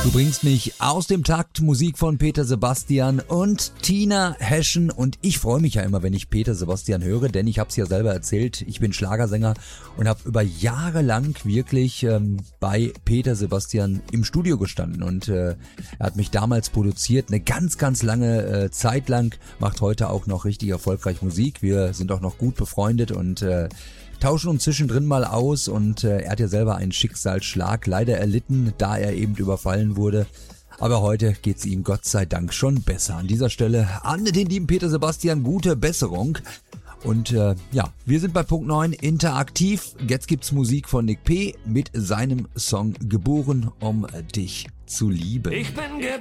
Du bringst mich aus dem Takt, Musik von Peter Sebastian und Tina Heschen. Und ich freue mich ja immer, wenn ich Peter Sebastian höre, denn ich habe es ja selber erzählt, ich bin Schlagersänger und habe über Jahre lang wirklich bei Peter Sebastian im Studio gestanden. Und er hat mich damals produziert, eine ganz, ganz lange Zeit lang, macht heute auch noch richtig erfolgreich Musik. Wir sind auch noch gut befreundet und tauschen uns zwischendrin mal aus und er hat ja selber einen Schicksalsschlag leider erlitten, da er eben überfallen wurde. Aber heute geht's ihm Gott sei Dank schon besser. An dieser Stelle an den lieben Peter Sebastian gute Besserung. Und ja, wir sind bei Punkt 9 interaktiv. Jetzt gibt's Musik von Nick P. mit seinem Song Geboren, um dich zu lieben. Ich bin